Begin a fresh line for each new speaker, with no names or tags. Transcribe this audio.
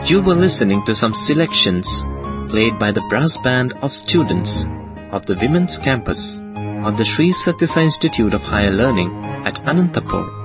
You were listening to some selections played by the brass band of students of the Women's Campus of the Sri Satyasai Institute of Higher Learning at Anantapur.